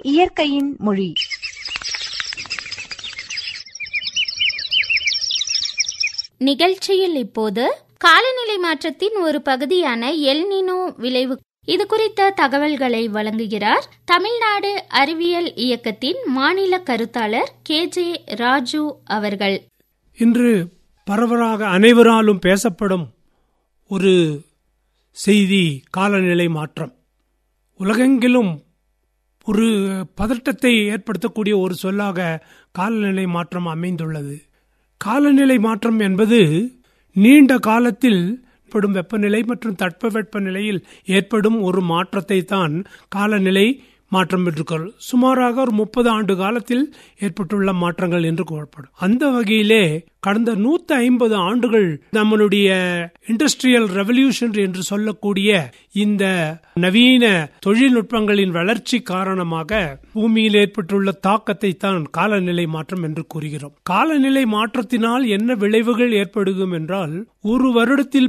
இயற்கையின் மொழி. நிகழ்ச்சியில் இப்போது காலநிலை மாற்றத்தின் ஒரு பகுதியான எல் நினோ விளைவு இது குறித்த தகவல்களை வழங்குகிறார் தமிழ்நாடு அறிவியல் இயக்கத்தின் மாநில கருத்தாளர் KJ ராஜு அவர்கள். இன்று பரவலாக அனைவராலும் பேசப்படும் ஒரு செய்தி காலநிலை மாற்றம். உலகெங்கிலும் ஒரு பதட்டத்தை ஏற்படுத்தக்கூடிய ஒரு சொல்லாக காலநிலை மாற்றம் அமைந்துள்ளது. காலநிலை மாற்றம் என்பது நீண்ட காலத்தில் ஏற்படும் வெப்பநிலை மற்றும் தட்பவெப்ப நிலையில் ஏற்படும் ஒரு மாற்றத்தை தான் காலநிலை மாற்றம் என்று சுமாராக ஒரு 30 ஆண்டு காலத்தில் ஏற்பட்டுள்ள மாற்றங்கள் என்று கூறப்படும். அந்த வகையிலே கடந்த 150 ஆண்டுகள் நம்மளுடைய இண்டஸ்ட்ரியல் ரெவல்யூஷன் என்று சொல்லக்கூடிய இந்த நவீன தொழில்நுட்பங்களின் வளர்ச்சி காரணமாக பூமியில் ஏற்பட்டுள்ள தாக்கத்தை தான் காலநிலை மாற்றம் என்று கூறுகிறோம். காலநிலை மாற்றத்தினால் என்ன விளைவுகள் ஏற்படும் என்றால், ஒரு வருடத்தில்